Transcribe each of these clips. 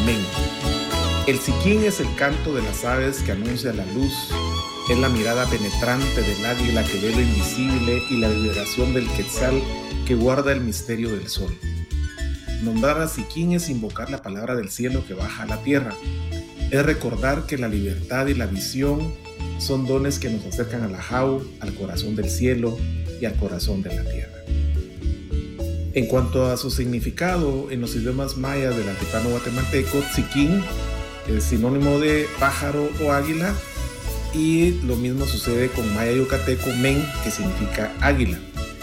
Amén. El siquín es el canto de las aves que anuncia la luz, es la mirada penetrante del águila que ve lo invisible y la vibración del quetzal que guarda el misterio del sol. Nombrar a siquín es invocar la palabra del cielo que baja a la tierra. Es recordar que la libertad y la visión son dones que nos acercan a la Jau, al corazón del cielo y al corazón de la tierra. En cuanto a su significado, en los idiomas mayas del altiplano guatemalteco, siquín es sinónimo de pájaro o águila, y lo mismo sucede con maya yucateco men, que significa águila.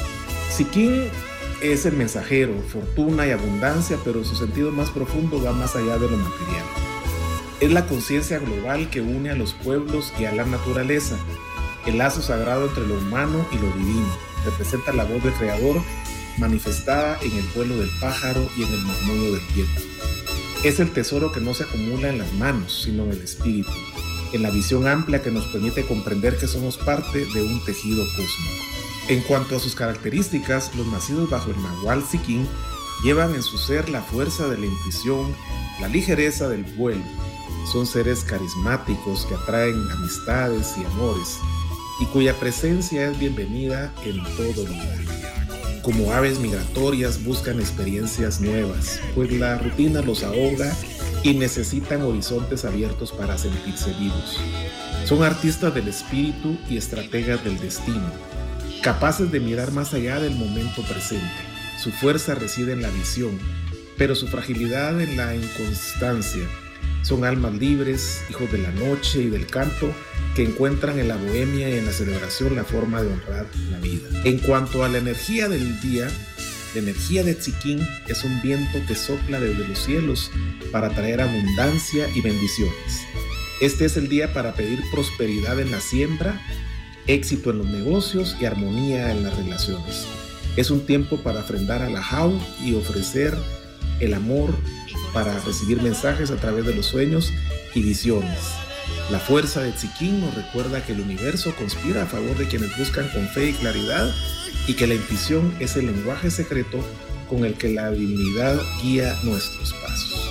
Siquín es el mensajero, fortuna y abundancia, pero su sentido más profundo va más allá de lo material. Es la conciencia global que une a los pueblos y a la naturaleza, el lazo sagrado entre lo humano y lo divino. Representa la voz del Creador manifestada en el vuelo del pájaro y en el murmullo del viento. Es el tesoro que no se acumula en las manos, sino en el espíritu, en la visión amplia que nos permite comprender que somos parte de un tejido cósmico. En cuanto a sus características, los nacidos bajo el Nahual Siquín llevan en su ser la fuerza de la intuición, la ligereza del vuelo. Son seres carismáticos que atraen amistades y amores, y cuya presencia es bienvenida en todo lugar. Como aves migratorias buscan experiencias nuevas, pues la rutina los ahoga y necesitan horizontes abiertos para sentirse vivos. Son artistas del espíritu y estrategas del destino, capaces de mirar más allá del momento presente. Su fuerza reside en la visión, pero su fragilidad en la inconstancia. Son almas libres, hijos de la noche y del canto, que encuentran en la bohemia y en la celebración la forma de honrar la vida. En cuanto a la energía del día, la energía de Siquín es un viento que sopla desde los cielos para traer abundancia y bendiciones. Este es el día para pedir prosperidad en la siembra, éxito en los negocios y armonía en las relaciones. Es un tiempo para ofrendar a la Jau y ofrecer el amor, para recibir mensajes a través de los sueños y visiones. La fuerza de Siquín nos recuerda que el universo conspira a favor de quienes buscan con fe y claridad, y que la intuición es el lenguaje secreto con el que la divinidad guía nuestros pasos.